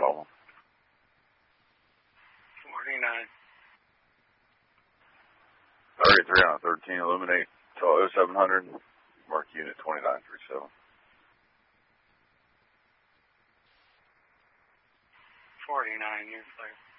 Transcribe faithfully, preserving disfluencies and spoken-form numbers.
call. forty-nine. thirty-three on thirteen, illuminate till oh seven hundred, mark unit twenty-nine thirty-seven. forty-nine, you're clear.